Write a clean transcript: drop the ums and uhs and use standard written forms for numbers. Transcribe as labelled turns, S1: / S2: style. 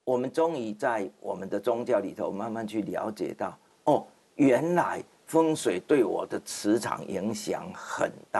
S1: 我们终于在我们的宗教里头慢慢去了解到，哦，原来风水对我的磁场影响很大。